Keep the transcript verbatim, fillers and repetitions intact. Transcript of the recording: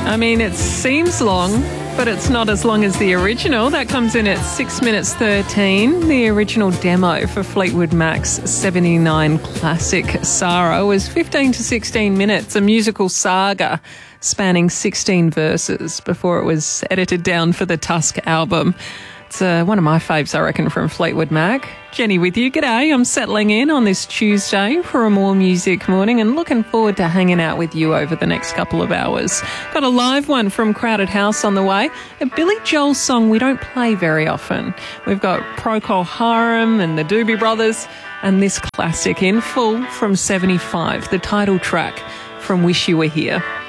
I mean, it seems long, but it's not as long as the original. That comes in at six minutes thirteen. The original demo for Fleetwood Mac's seventy-nine classic Sarah was fifteen to sixteen minutes, a musical saga spanning sixteen verses before it was edited down for the Tusk album. It's uh, one of my faves, I reckon, from Fleetwood Mac. Jenny with you. G'day. I'm settling in on this Tuesday for a more music morning and looking forward to hanging out with you over the next couple of hours. Got a live one from Crowded House on the way. A Billy Joel song we don't play very often. We've got Procol Harum and the Doobie Brothers and this classic in full from seventy-five, the title track from Wish You Were Here.